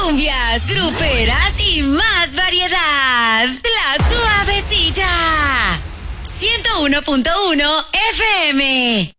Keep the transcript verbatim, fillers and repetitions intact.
cumbias, gruperas y más variedad. La Suavecita. ciento uno punto uno F M.